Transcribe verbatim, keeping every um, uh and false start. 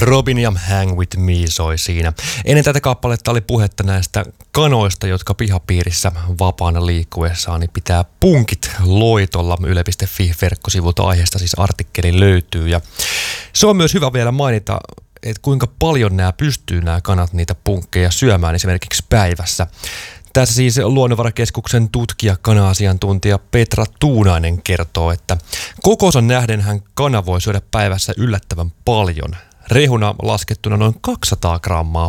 Robin ja Hang With Me soi siinä. Ennen tätä kappaletta oli puhetta näistä kanoista, jotka pihapiirissä vapaana liikkuessaan niin pitää punkit loitolla. yle piste fi-verkkosivulta aiheesta siis artikkeli löytyy. Ja se on myös hyvä vielä mainita, että kuinka paljon nämä pystyy nämä kanat niitä punkkeja syömään esimerkiksi päivässä. Tässä siis Luonnonvarakeskuksen tutkija, kana-asiantuntija Petra Tuunainen kertoo, että kokoonsa nähden hän kana voi syödä päivässä yllättävän paljon. Rehuna laskettuna noin kaksisataa grammaa